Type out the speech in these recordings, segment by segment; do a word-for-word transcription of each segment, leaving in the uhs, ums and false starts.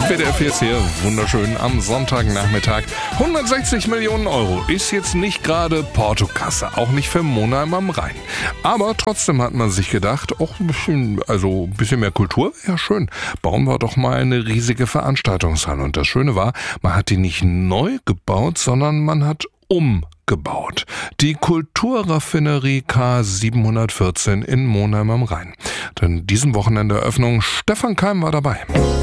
W D R vier ist hier, wunderschön am Sonntagnachmittag. hundertsechzig Millionen Euro ist jetzt nicht gerade Portokasse, auch nicht für Monheim am Rhein. Aber trotzdem hat man sich gedacht, auch ein bisschen, also ein bisschen mehr Kultur, ja schön, bauen wir doch mal eine riesige Veranstaltungshalle. Und das Schöne war, man hat die nicht neu gebaut, sondern man hat umgebaut. Die Kulturraffinerie K siebenhundertvierzehn in Monheim am Rhein. Denn diesem Wochenende Eröffnung, Stefan Keim war dabei.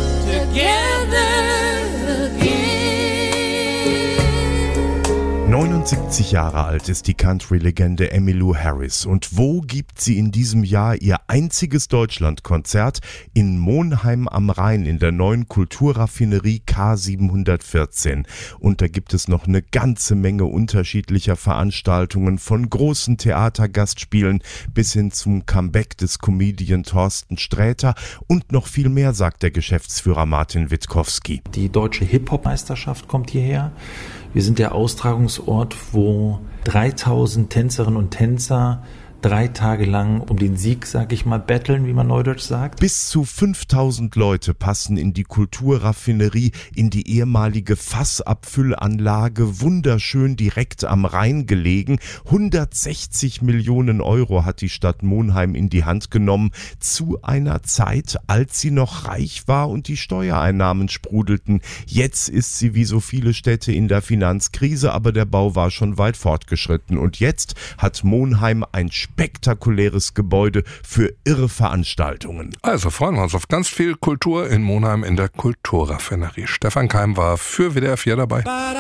neunundsiebzig Jahre alt ist die Country-Legende Emmylou Harris. Und wo gibt sie in diesem Jahr ihr einziges Deutschlandkonzert? In Monheim am Rhein in der neuen Kulturraffinerie K siebenhundertvierzehn. Und da gibt es noch eine ganze Menge unterschiedlicher Veranstaltungen, von großen Theatergastspielen bis hin zum Comeback des Comedian Thorsten Sträter und noch viel mehr, sagt der Geschäftsführer Martin Witkowski. Die deutsche Hip-Hop-Meisterschaft kommt hierher. Wir sind der Austragungsort, wo dreitausend Tänzerinnen und Tänzer drei Tage lang um den Sieg, sag ich mal, betteln, wie man neudeutsch sagt. Bis zu fünftausend Leute passen in die Kulturraffinerie, in die ehemalige Fassabfüllanlage, wunderschön direkt am Rhein gelegen. hundertsechzig Millionen Euro hat die Stadt Monheim in die Hand genommen, zu einer Zeit, als sie noch reich war und die Steuereinnahmen sprudelten. Jetzt ist sie wie so viele Städte in der Finanzkrise, aber der Bau war schon weit fortgeschritten. Und jetzt hat Monheim ein spektakuläres Gebäude für irre Veranstaltungen. Also freuen wir uns auf ganz viel Kultur in Monheim in der Kulturraffinerie. Stefan Keim war für W D R vier dabei.